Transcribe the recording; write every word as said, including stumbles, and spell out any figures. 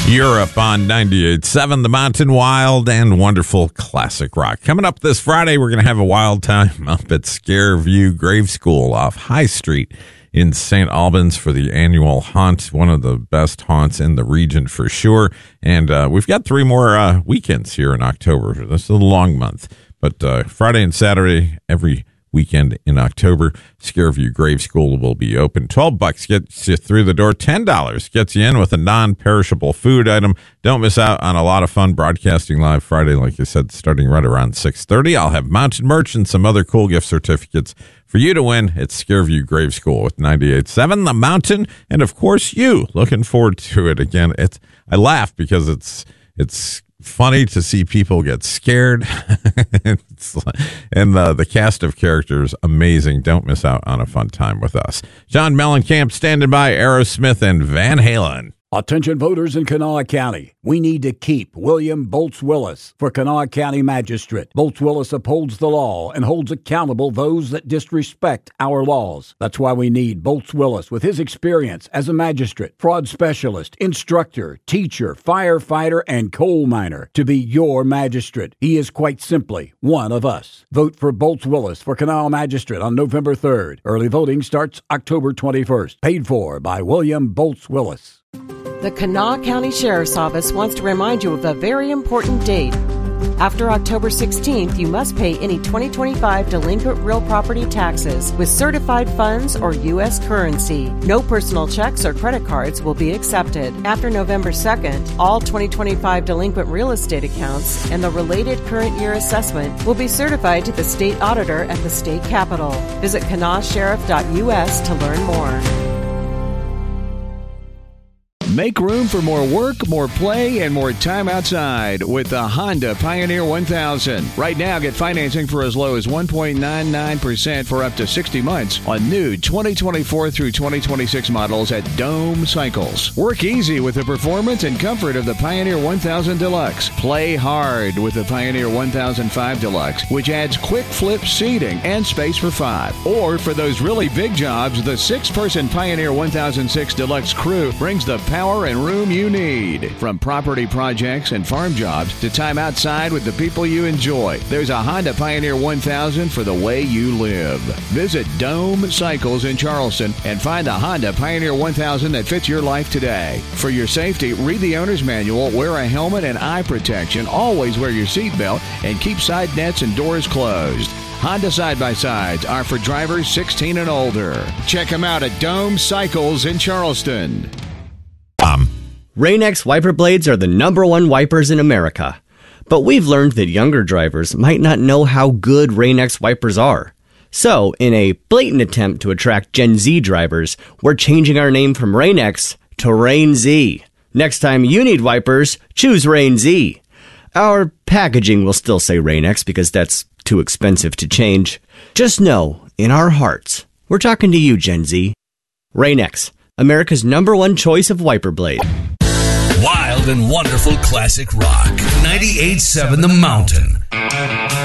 Europe on ninety-eight point seven, The Mountain. Wild and wonderful classic rock. Coming up this Friday, we're going to have a wild time up at Scareview Grave School off High Street in Saint Albans for the annual haunt, one of the best haunts in the region for sure. And uh, we've got three more uh, weekends here in October. This is a long month, but uh, Friday and Saturday, every weekend in October, Scareview Grave School will be open. twelve bucks gets you through the door. ten dollars gets you in with a non-perishable food item. Don't miss out on a lot of fun broadcasting live Friday, like I said, starting right around six thirty. I'll have mountain merch and some other cool gift certificates for you to win at Scareview Grave School with ninety-eight point seven, The Mountain, and of course you. Looking forward to it again. It's I laugh because it's it's funny to see people get scared. And uh, the cast of characters, amazing. Don't miss out on a fun time with us. John Mellencamp standing by, Aerosmith and Van Halen. Attention voters in Kanawha County. We need to keep William Bolts Willis for Kanawha County Magistrate. Bolts Willis upholds the law and holds accountable those that disrespect our laws. That's why we need Bolts Willis with his experience as a magistrate, fraud specialist, instructor, teacher, firefighter, and coal miner to be your magistrate. He is quite simply one of us. Vote for Bolts Willis for Kanawha Magistrate on November third. Early voting starts October twenty-first. Paid for by William Bolts Willis. The Kanawha County Sheriff's Office wants to remind you of a very important date. After October sixteenth, you must pay any twenty twenty-five delinquent real property taxes with certified funds or U S currency. No personal checks or credit cards will be accepted. After November second, all twenty twenty-five delinquent real estate accounts and the related current year assessment will be certified to the state auditor at the state capitol. Visit kanawha sheriff dot U S to learn more. Make room for more work, more play, and more time outside with the Honda Pioneer one thousand. Right now, get financing for as low as one point nine nine percent for up to sixty months on new twenty twenty-four through twenty twenty-six models at Dome Cycles. Work easy with the performance and comfort of the Pioneer one thousand Deluxe. Play hard with the Pioneer one thousand five Deluxe, which adds quick flip seating and space for five. Or for those really big jobs, the six-person Pioneer one thousand six Deluxe Crew brings the power and room you need. From property projects and farm jobs to time outside with the people you enjoy, there's a Honda Pioneer one thousand for the way you live. Visit Dome Cycles in Charleston and find the Honda Pioneer one thousand that fits your life today. For your safety, read the owner's manual, wear a helmet and eye protection, always wear your seatbelt, and keep side nets and doors closed. Honda side-by-sides are for drivers sixteen and older. Check them out at Dome Cycles in Charleston. Um, Rain-X wiper blades are the number one wipers in America. But we've learned that younger drivers might not know how good Rain-X wipers are. So, in a blatant attempt to attract Gen Z drivers, we're changing our name from Rain-X to Rain-Z. Next time you need wipers, choose Rain-Z. Our packaging will still say Rain-X because that's too expensive to change. Just know, in our hearts, we're talking to you, Gen Z. Rain-X, America's number one choice of wiper blade. Wild and wonderful classic rock. ninety-eight point seven The Mountain.